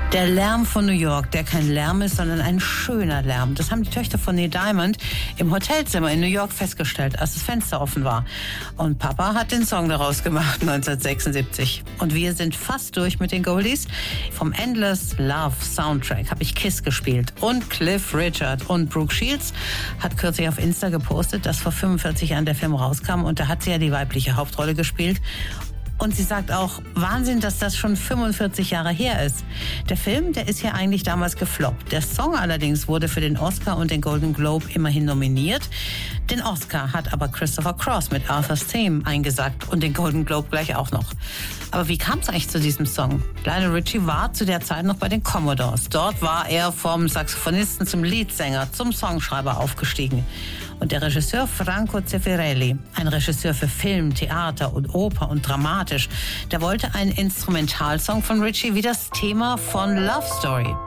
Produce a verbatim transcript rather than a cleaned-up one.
Der Lärm von New York, der kein Lärm ist, sondern ein schöner Lärm. Das haben die Töchter von Neil Diamond im Hotelzimmer in New York festgestellt, als das Fenster offen war. Und Papa hat den Song daraus gemacht, neunzehnhundertsechsundsiebzig. Und wir sind fast durch mit den Goldies. Vom Endless Love Soundtrack habe ich Kiss gespielt. Und Cliff Richard und Brooke Shields hat kürzlich auf Insta gepostet, dass vor fünfundvierzig Jahren der Film rauskam. Und da hat sie ja die weibliche Hauptrolle gespielt. Und sie sagt auch, Wahnsinn, dass das schon fünfundvierzig Jahre her ist. Der Film, der ist ja eigentlich damals gefloppt. Der Song allerdings wurde für den Oscar und den Golden Globe immerhin nominiert. Den Oscar hat aber Christopher Cross mit Arthur's Theme eingesagt und den Golden Globe gleich auch noch. Aber wie kam es eigentlich zu diesem Song? Lionel Richie war zu der Zeit noch bei den Commodores. Dort war er vom Saxophonisten zum Leadsänger, zum Songschreiber aufgestiegen. Und der Regisseur Franco Zeffirelli, ein Regisseur für Film, Theater und Oper und dramatisch, der wollte einen Instrumentalsong von Richie wie das Thema von Love Story.